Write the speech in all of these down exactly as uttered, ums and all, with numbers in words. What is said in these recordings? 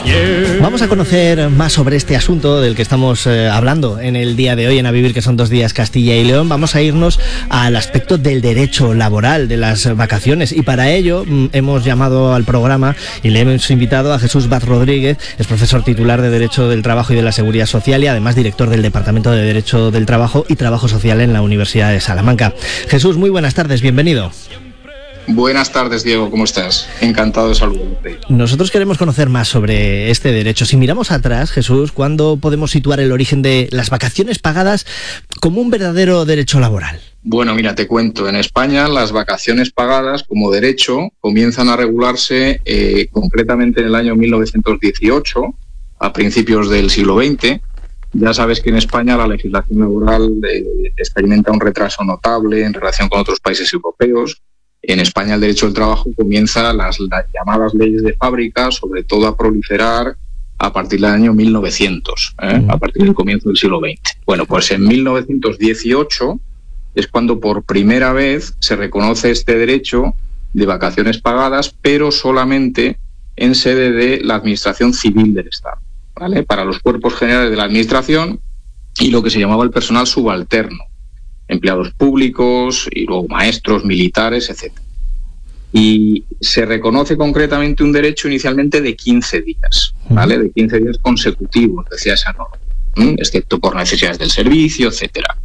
Vamos a conocer más sobre este asunto del que estamos eh, hablando en el día de hoy en A Vivir, que son dos días Castilla y León. Vamos a irnos al aspecto del derecho laboral, de las vacaciones, y para ello mm, hemos llamado al programa y le hemos invitado a Jesús Vaz Rodríguez. Es profesor titular de Derecho del Trabajo y de la Seguridad Social y además director del Departamento de Derecho del Trabajo y Trabajo Social en la Universidad de Salamanca. Jesús, muy buenas tardes, bienvenido. Buenas tardes, Diego, ¿cómo estás? Encantado de saludarte. Nosotros queremos conocer más sobre este derecho. Si miramos atrás, Jesús, ¿cuándo podemos situar el origen de las vacaciones pagadas como un verdadero derecho laboral? Bueno, mira, te cuento. En España las vacaciones pagadas como derecho comienzan a regularse eh, concretamente en el año mil novecientos dieciocho, a principios del siglo veinte. Ya sabes que en España la legislación laboral eh, experimenta un retraso notable en relación con otros países europeos. En España el derecho del trabajo comienza las, las llamadas leyes de fábrica, sobre todo a proliferar a partir del año mil novecientos, ¿eh? a partir del comienzo del siglo veinte. Bueno, pues en mil novecientos dieciocho es cuando por primera vez se reconoce este derecho de vacaciones pagadas, pero solamente en sede de la Administración Civil del Estado, ¿vale? Para los cuerpos generales de la Administración y lo que se llamaba el personal subalterno, empleados públicos y luego maestros, militares, etcétera. Y se reconoce concretamente un derecho inicialmente de quince días, ¿vale? De quince días consecutivos, decía esa norma, ¿eh? Excepto por necesidades del servicio, etcétera.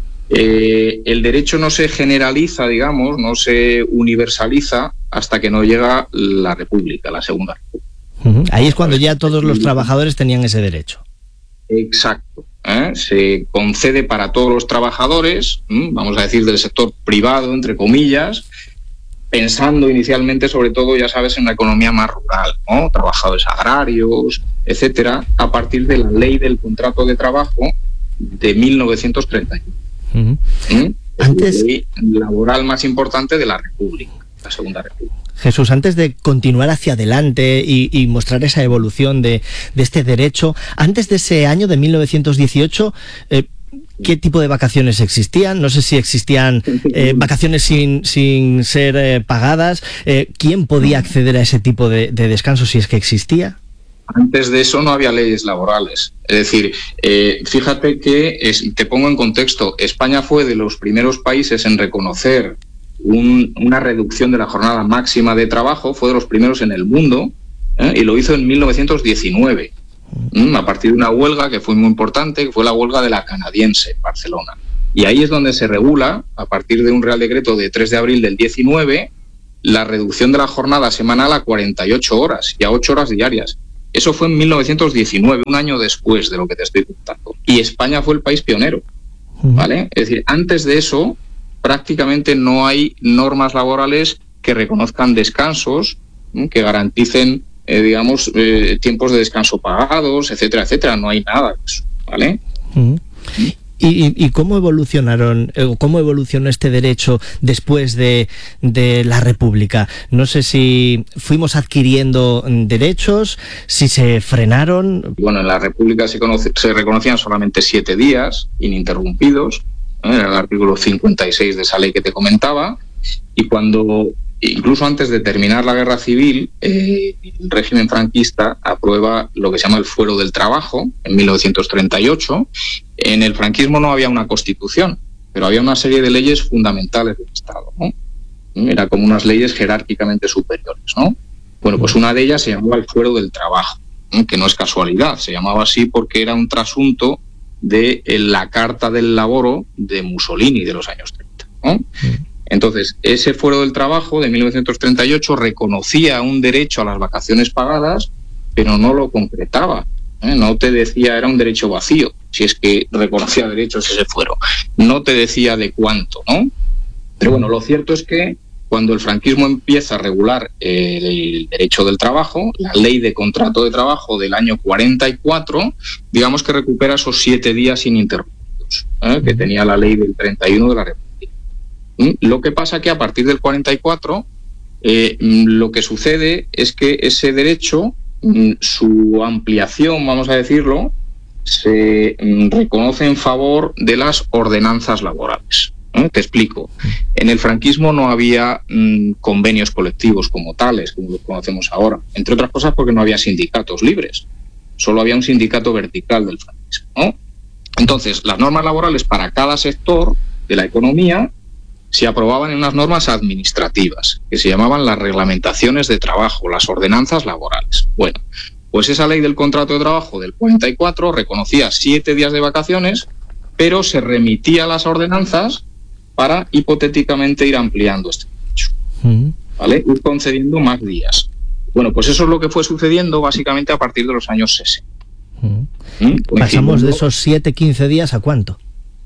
Eh, el derecho no se generaliza, digamos, no se universaliza hasta que no llega la República, la Segunda República. Uh-huh. Ahí es cuando ya todos los trabajadores tenían ese derecho. Exacto. ¿Eh? Se concede para todos los trabajadores, ¿eh? vamos a decir del sector privado, entre comillas, pensando inicialmente sobre todo, ya sabes, en una economía más rural, ¿no? Trabajadores agrarios, etcétera, a partir de la ley del contrato de trabajo de mil novecientos treinta y uno. Uh-huh. ¿Eh? Antes... La ley laboral más importante de la República, la Segunda República. Jesús, antes de continuar hacia adelante y, y mostrar esa evolución de, de este derecho, antes de ese año de mil novecientos dieciocho, eh, ¿qué tipo de vacaciones existían? No sé si existían eh, vacaciones sin, sin ser eh, pagadas. Eh, ¿Quién podía acceder a ese tipo de, de descanso si es que existía? Antes de eso no había leyes laborales. Es decir, eh, fíjate que, es, te pongo en contexto, España fue de los primeros países en reconocer Un, una reducción de la jornada máxima de trabajo, fue de los primeros en el mundo, ¿eh? Y lo hizo en mil novecientos diecinueve, ¿eh? a partir de una huelga que fue muy importante, que fue la huelga de la canadiense en Barcelona. Y ahí es donde se regula, a partir de un Real Decreto de tres de abril del diecinueve, la reducción de la jornada semanal a cuarenta y ocho horas y a ocho horas diarias. Eso fue en mil novecientos diecinueve, un año después de lo que te estoy contando. Y España fue el país pionero, ¿vale? Es decir, antes de eso prácticamente no hay normas laborales que reconozcan descansos, ¿no? Que garanticen, eh, digamos, eh, tiempos de descanso pagados, etcétera, etcétera. No hay nada de eso, ¿vale? Uh-huh. ¿Y, y cómo evolucionaron, cómo evolucionó este derecho después de, de la República? No sé si fuimos adquiriendo derechos, si se frenaron. Bueno, en la República se, conoce, se reconocían solamente siete días ininterrumpidos. Era el artículo cincuenta y seis de esa ley que te comentaba, y cuando, incluso antes de terminar la guerra civil, eh, el régimen franquista aprueba lo que se llama el Fuero del Trabajo, en mil novecientos treinta y ocho. En el franquismo no había una constitución, pero había una serie de leyes fundamentales del Estado, ¿no? Era como unas leyes jerárquicamente superiores, ¿no? Bueno, pues una de ellas se llamaba el Fuero del Trabajo, ¿no? Que no es casualidad, se llamaba así porque era un trasunto de la Carta del Lavoro de Mussolini de los años treinta, ¿no? Entonces, ese Fuero del Trabajo de mil novecientos treinta y ocho reconocía un derecho a las vacaciones pagadas, pero no lo concretaba, ¿eh? No te decía, era un derecho vacío, si es que reconocía derechos ese fuero. No te decía de cuánto, ¿no? Pero bueno, lo cierto es que cuando el franquismo empieza a regular eh, el derecho del trabajo, la ley de contrato de trabajo del año cuarenta y cuatro, digamos que recupera esos siete días ininterrumpidos, ¿eh? que tenía la ley del treinta y uno de la República. ¿Mm? Lo que pasa que a partir del cuarenta y cuatro, eh, lo que sucede es que ese derecho, su ampliación, vamos a decirlo, se reconoce en favor de las ordenanzas laborales. ¿Eh? Te explico. En el franquismo no había mmm, convenios colectivos como tales, como los conocemos ahora. Entre otras cosas porque no había sindicatos libres. Solo había un sindicato vertical del franquismo, ¿no? Entonces, las normas laborales para cada sector de la economía se aprobaban en unas normas administrativas, que se llamaban las reglamentaciones de trabajo, las ordenanzas laborales. Bueno, pues esa ley del contrato de trabajo del cuarenta y cuatro reconocía siete días de vacaciones, pero se remitía a las ordenanzas para hipotéticamente ir ampliando este derecho, ¿vale? Ir concediendo más días. Bueno, pues eso es lo que fue sucediendo básicamente a partir de los años sesenta. ¿Mm? ¿Pasamos de esos siete, quince días a cuánto?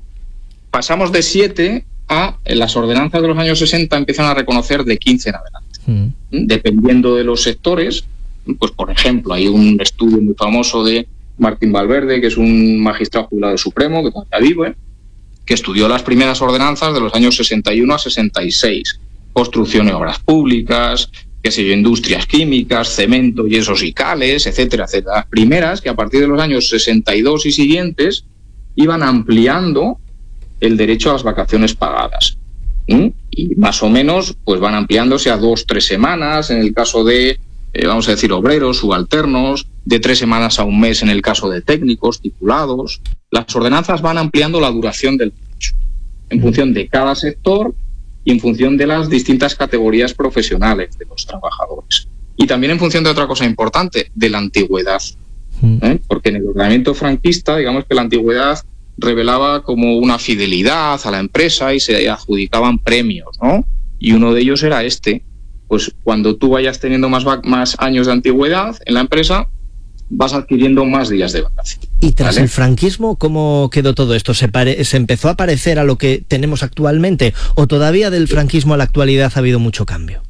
Pasamos de siete a, en las ordenanzas de los años sesenta empiezan a reconocer de quince en adelante. Mm. Dependiendo de los sectores, pues por ejemplo, hay un estudio muy famoso de Martín Valverde, que es un magistrado jubilado del Supremo, que todavía vive, que estudió las primeras ordenanzas de los años sesenta y uno a sesenta y seis. Construcción y obras públicas, qué sé yo, industrias químicas, cemento, yesos y cales, etcétera, etcétera. Las primeras que a partir de los años sesenta y dos y siguientes iban ampliando el derecho a las vacaciones pagadas. ¿Mm? Y más o menos pues van ampliándose a dos, tres semanas en el caso de, eh, vamos a decir, obreros, subalternos, de tres semanas a un mes en el caso de técnicos, titulados. Las ordenanzas van ampliando la duración del derecho en función de cada sector y en función de las distintas categorías profesionales de los trabajadores. Y también en función de otra cosa importante, de la antigüedad. ¿Eh? Porque en el ordenamiento franquista, digamos que la antigüedad revelaba como una fidelidad a la empresa y se adjudicaban premios, ¿no? Y uno de ellos era este. Pues cuando tú vayas teniendo más, más años de antigüedad en la empresa, vas adquiriendo más días de vacaciones. ¿Y tras ¿vale? el franquismo, cómo quedó todo esto? ¿Se, pare- ¿Se empezó a parecer a lo que tenemos actualmente? ¿O todavía del franquismo a la actualidad ha habido mucho cambio?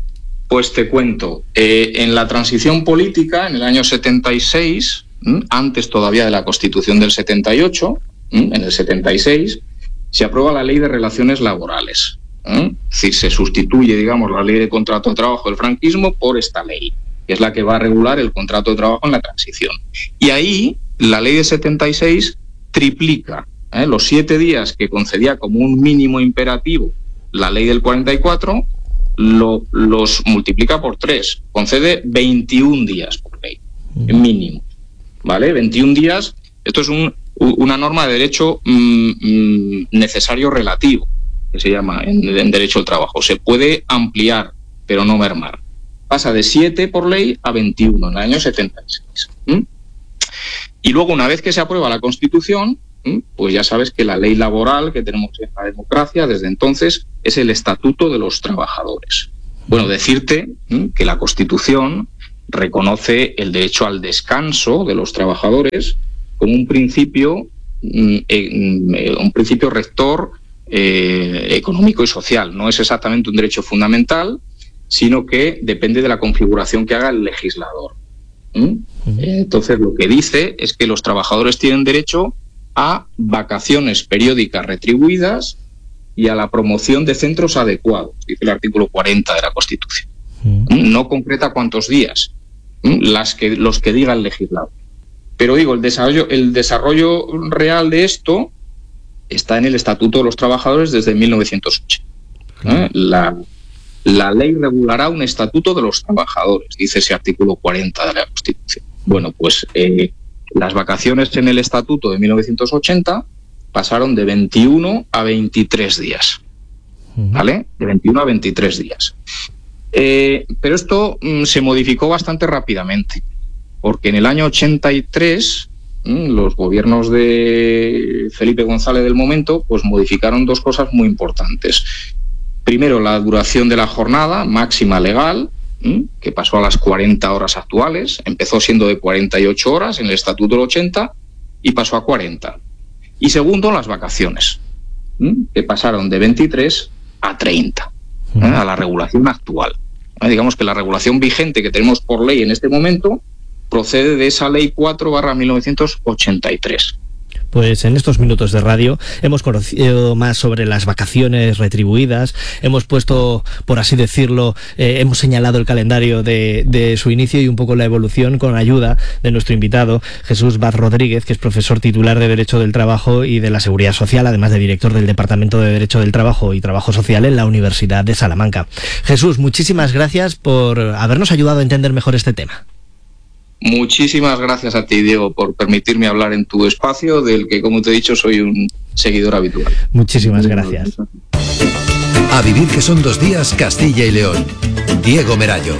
Pues te cuento. Eh, en la transición política, en el año setenta y seis, ¿m? antes todavía de la Constitución del setenta y ocho, ¿m? en el setenta y seis, se aprueba la Ley de Relaciones Laborales. ¿m? Es decir, se sustituye, digamos, la Ley de Contrato de Trabajo del franquismo por esta ley, que es la que va a regular el contrato de trabajo en la transición. Y ahí la ley de setenta y seis triplica ¿eh? los siete días que concedía como un mínimo imperativo la ley del cuarenta y cuatro, lo, los multiplica por tres, concede veintiún días por ley, mínimo, ¿vale? veintiún días, esto es un, una norma de derecho mmm, necesario relativo, que se llama en, en derecho al trabajo. Se puede ampliar, pero no mermar. Pasa de siete por ley a veintiuno en el año setenta y seis. ¿Mm? Y luego, una vez que se aprueba la Constitución, ¿Mm? pues ya sabes que la ley laboral que tenemos en la democracia desde entonces es el Estatuto de los Trabajadores. Bueno, decirte ¿Mm? que la Constitución reconoce el derecho al descanso de los trabajadores como un principio, eh, un principio rector eh, económico y social. No es exactamente un derecho fundamental, sino que depende de la configuración que haga el legislador. ¿Mm? Uh-huh. Entonces, lo que dice es que los trabajadores tienen derecho a vacaciones periódicas retribuidas y a la promoción de centros adecuados, dice el artículo cuarenta de la Constitución. Uh-huh. No concreta cuántos días, las que, los que diga el legislador. Pero digo, el desarrollo, el desarrollo real de esto está en el Estatuto de los Trabajadores desde mil novecientos ochenta. Uh-huh. ¿Eh? La La ley regulará un estatuto de los trabajadores, dice ese artículo cuarenta de la Constitución. Bueno, pues eh, las vacaciones en el estatuto de mil novecientos ochenta pasaron de veintiuno a veintitrés días, ¿vale? De veintiuno a veintitrés días. Eh, pero esto mm, se modificó bastante rápidamente, porque en el año ochenta y tres mm, los gobiernos de Felipe González del momento pues modificaron dos cosas muy importantes. Primero, la duración de la jornada máxima legal, ¿m? que pasó a las cuarenta horas actuales, empezó siendo de cuarenta y ocho horas en el Estatuto del ochenta y pasó a cuarenta. Y segundo, las vacaciones, ¿m? que pasaron de veintitrés a treinta, ¿eh? a la regulación actual. ¿Eh? Digamos que la regulación vigente que tenemos por ley en este momento procede de esa Ley cuatro barra mil novecientos ochenta y tres. Pues en estos minutos de radio hemos conocido más sobre las vacaciones retribuidas, hemos puesto, por así decirlo, eh, hemos señalado el calendario de, de su inicio y un poco la evolución con ayuda de nuestro invitado, Jesús Vaz Rodríguez, que es profesor titular de Derecho del Trabajo y de la Seguridad Social, además de director del Departamento de Derecho del Trabajo y Trabajo Social en la Universidad de Salamanca. Jesús, muchísimas gracias por habernos ayudado a entender mejor este tema. Muchísimas gracias a ti, Diego, por permitirme hablar en tu espacio, del que, como te he dicho, soy un seguidor habitual. Muchísimas gracias. A vivir que son dos días, Castilla y León. Diego Merayo.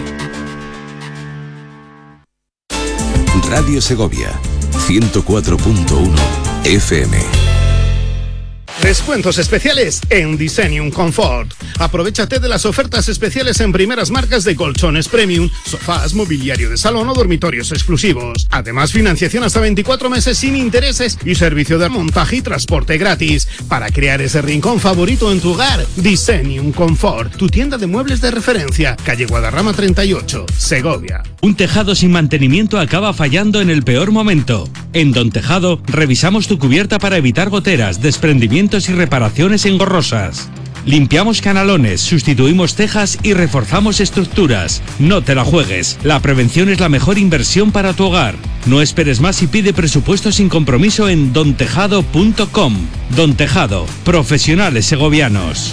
Radio Segovia, ciento cuatro punto uno F M. Descuentos especiales en Designium Comfort. Aprovechate de las ofertas especiales en primeras marcas de colchones premium, sofás, mobiliario de salón o dormitorios exclusivos. Además, financiación hasta veinticuatro meses sin intereses y servicio de montaje y transporte gratis. Para crear ese rincón favorito en tu hogar, Designium Comfort, tu tienda de muebles de referencia, calle Guadarrama treinta y ocho, Segovia. Un tejado sin mantenimiento acaba fallando en el peor momento. En Don Tejado revisamos tu cubierta para evitar goteras, desprendimientos y reparaciones engorrosas. Limpiamos canalones, sustituimos tejas y reforzamos estructuras. No te la juegues, la prevención es la mejor inversión para tu hogar. No esperes más y pide presupuesto sin compromiso en don tejado punto com. Don Tejado, profesionales segovianos.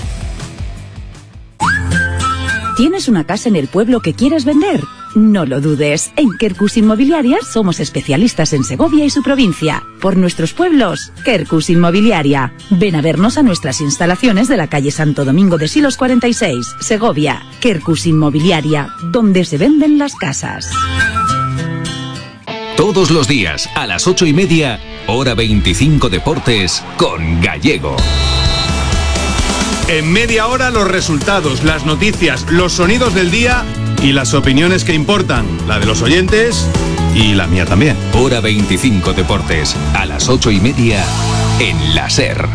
¿Tienes una casa en el pueblo que quieres vender? No lo dudes, en Quercus Inmobiliaria somos especialistas en Segovia y su provincia. Por nuestros pueblos, Quercus Inmobiliaria. Ven a vernos a nuestras instalaciones de la calle Santo Domingo de Silos cuarenta y seis, Segovia. Quercus Inmobiliaria, donde se venden las casas. Todos los días, a las ocho y media, hora veinticinco Deportes, con Gallego. En media hora los resultados, las noticias, los sonidos del día y las opiniones que importan, la de los oyentes y la mía también. Hora veinticinco Deportes, a las ocho y media, en la SER.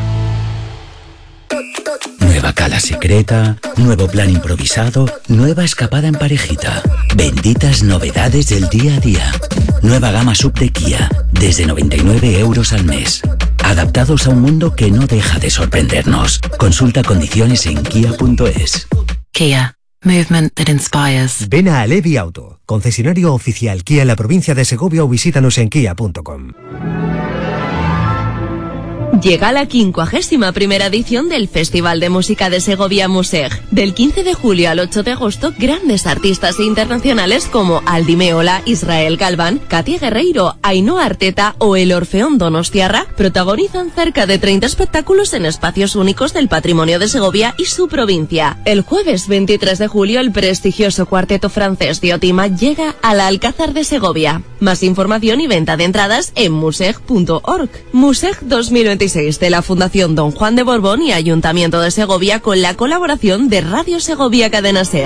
Nueva cala secreta, nuevo plan improvisado, nueva escapada en parejita. Benditas novedades del día a día. Nueva gama sub de Kia, desde noventa y nueve euros al mes. Adaptados a un mundo que no deja de sorprendernos. Consulta condiciones en kia punto es. Kia. Movement that inspires. Ven a Alevi Auto, concesionario oficial Kia en la provincia de Segovia, o visítanos en kia punto com. Llega la quincuagésima primera edición del Festival de Música de Segovia Museg. Del quince de julio al ocho de agosto, grandes artistas internacionales como Aldi Meola, Israel Galván, Katia Guerreiro, Ainhoa Arteta o el Orfeón Donostiarra protagonizan cerca de treinta espectáculos en espacios únicos del patrimonio de Segovia y su provincia. El jueves veintitrés de julio, el prestigioso cuarteto francés Diotima llega al Alcázar de Segovia. Más información y venta de entradas en museg punto org. Museg dos mil veintiséis de la Fundación Don Juan de Borbón y Ayuntamiento de Segovia, con la colaboración de Radio Segovia Cadena SER.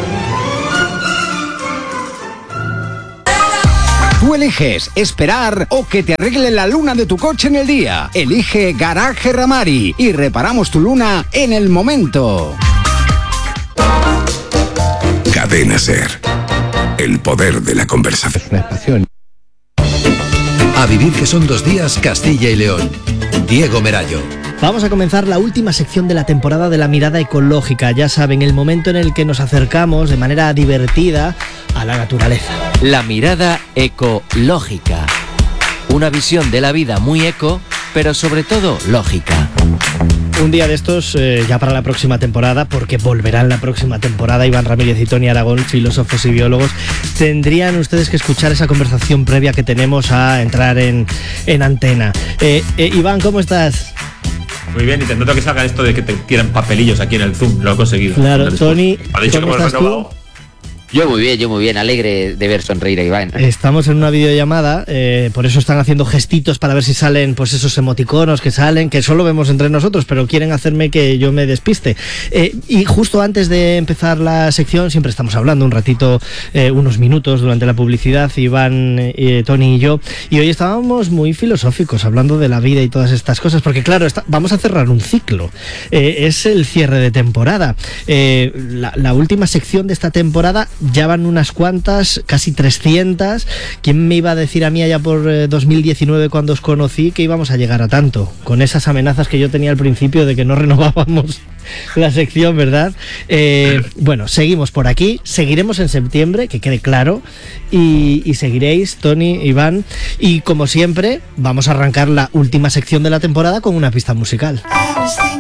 Tú eliges esperar o que te arregle la luna de tu coche en el día. Elige Garaje Ramari y reparamos tu luna en el momento. Cadena SER. El poder de la conversación. A vivir que son dos días, Castilla y León. Diego Merayo. Vamos a comenzar la última sección de la temporada de la mirada ecológica. Ya saben, el momento en el que nos acercamos de manera divertida a la naturaleza. La mirada ecológica. Una visión de la vida muy eco, pero sobre todo lógica. Un día de estos, eh, ya para la próxima temporada, porque volverán la próxima temporada, Iván Ramírez y Tony Aragón, filósofos y biólogos, tendrían ustedes que escuchar esa conversación previa que tenemos a entrar en, en antena. Eh, eh, Iván, ¿cómo estás? Muy bien, intentando que salga esto de que te tiran papelillos aquí en el Zoom, lo he conseguido. Claro, Tony, ¿ha dicho ¿cómo estás tú? Yo muy bien, yo muy bien, alegre de ver sonreír a Iván. Estamos en una videollamada, eh, por eso están haciendo gestitos para ver si salen pues esos emoticonos que salen, que solo vemos entre nosotros, pero quieren hacerme que yo me despiste. Eh, y justo antes de empezar la sección, siempre estamos hablando un ratito, eh, unos minutos durante la publicidad, Iván, eh, Tony y yo, y hoy estábamos muy filosóficos, hablando de la vida y todas estas cosas, porque claro, está, vamos a cerrar un ciclo. Eh, es el cierre de temporada. Eh, la, la última sección de esta temporada ya van unas cuantas, casi trescientas. ¿Quién me iba a decir a mí allá por eh, dos mil diecinueve, cuando os conocí, que íbamos a llegar a tanto? Con esas amenazas que yo tenía al principio de que no renovábamos la sección, ¿verdad? Eh, bueno, seguimos por aquí, seguiremos en septiembre, que quede claro, y, y seguiréis, Tony, Iván, y como siempre, vamos a arrancar la última sección de la temporada con una pista musical.